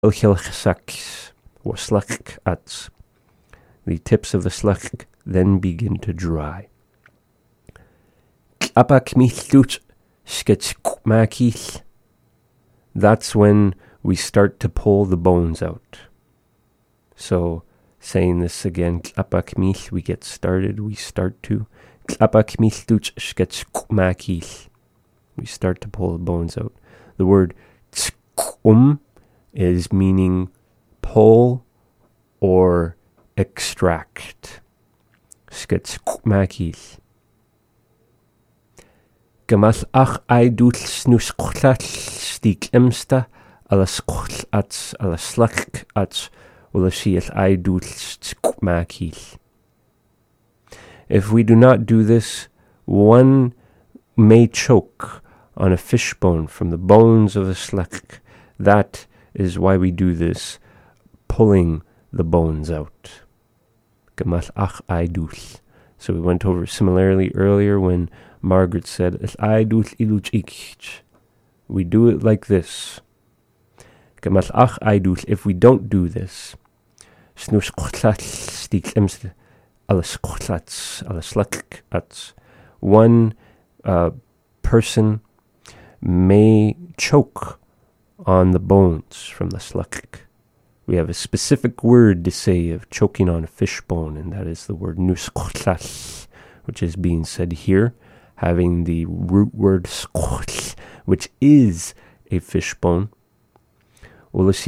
Ilchilchsaks waslak ats. The tips of the slak then begin to dry. That's when we start to pull the bones out. So, saying this again, we get started, we start to. We start to pull the bones out. The word is meaning pull or extract. Gamal ach aidul snusqutlal stik emsta alasqutlats alaslakats ulasiel aidul skmakil. If we do not do this, one may choke on a fishbone from the bones of a slak. That is why we do this, pulling the bones out. Gamal ach aidul. So we went over similarly earlier when Margaret said, we do it like this. If we don't do this, one person may choke on the bones from the slak. We have a specific word to say of choking on a fishbone, and that is the word nusqutlal, which is being said here, having the root word squtl, which is a fishbone. That's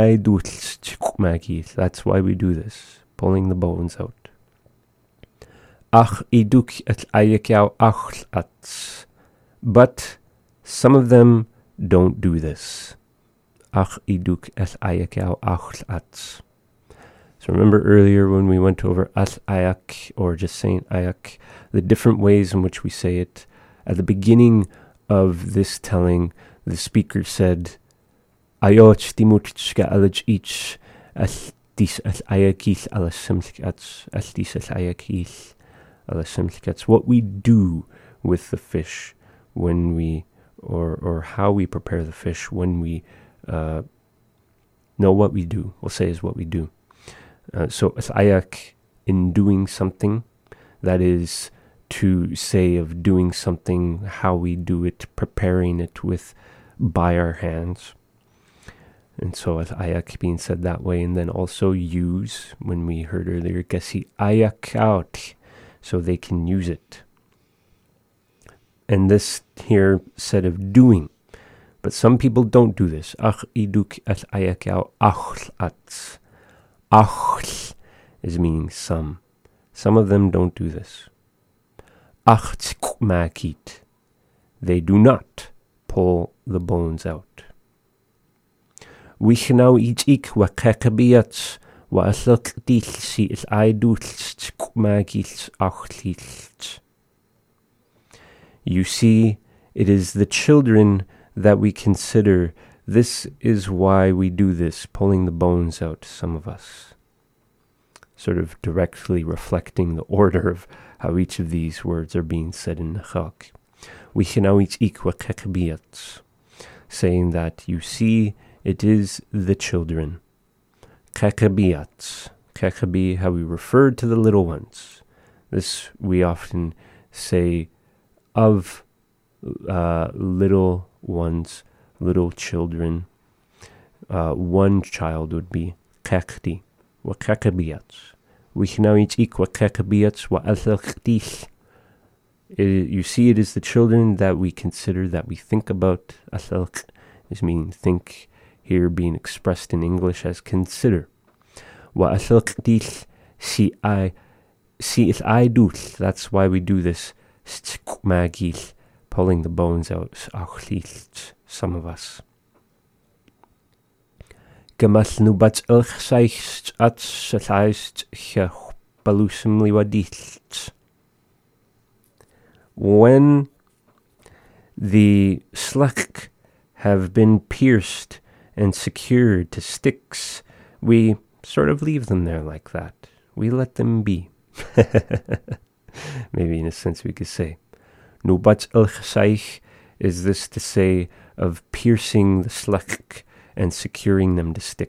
why we do this, pulling the bones out. But some of them don't do this. So remember earlier when we went over at ayak, or just saying ayak, the different ways in which we say it. At the beginning of this telling, the speaker said, Ayot timutchka alaj ich altis at ayakis alasimlikats altis at ayakis alasimlikats. What we do with the fish when we, or how we prepare the fish when we know what we do. We'll say is what we do. So as ayak, in doing something, that is to say of doing something, how we do it, preparing it with by our hands. And so as ayak being said that way, and then also use, when we heard earlier, kasi ayak out, so they can use it. And this here said of doing. But some people don't do this. Ach iduk at ayakau achl at. Achl is meaning some. Some of them don't do this. Ach makit. They do not pull the bones out. Wishnau ik wa kakabiats wa aslak dilsi is aidulst makit achlilst. You see, it is the children that we consider. This is why we do this, pulling the bones out, some of us. Sort of directly reflecting the order of how each of these words are being said in Nachak. Saying that, you see, it is the children. Kakabi, how we refer to the little ones. This we often say of little ones, little children. One child would be kakti, wa kakabiyats. We can now eat wa kakabiyats wa asalktis. You see, it is the children that we consider, that we think about. Asalk is meaning think, here being expressed in English as consider. Wa asalktis si is I do. That's why we do this. Magil, pulling the bones out, some of us. When the slak have been pierced and secured to sticks, we sort of leave them there like that. We let them be. Maybe in a sense we could say. Nubat el-Chasaich is this to say of piercing the slak and securing them to stick